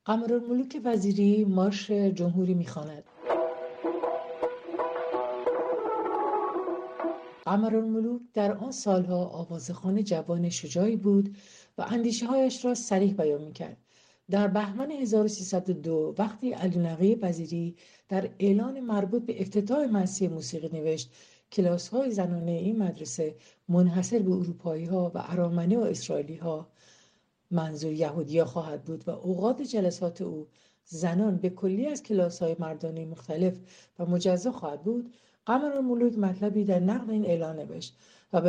قمرالملوک وزیری مارش جمهوری می‌خواند. قمرالملوک در آن سالها آوازخوان جوان شجاعی بود و اندیشه‌هایش را صریح بیان می‌کرد. در بهمن 1302 وقتی علی نقی وزیری در اعلان مربوط به افتتاح مدرسه موسیقی نوشت کلاس‌های زنانه این مدرسه منحصر به اروپایی‌ها و ارامنه و اسرائیلی‌ها منظور یهودی‌ها خواهد بود و اوقات جلسات او زنان به کلی از کلاس‌های مردانه مختلف و مجزا خواهد بود، قمرالملوک مطلبی در نقد این اعلان نوشت و به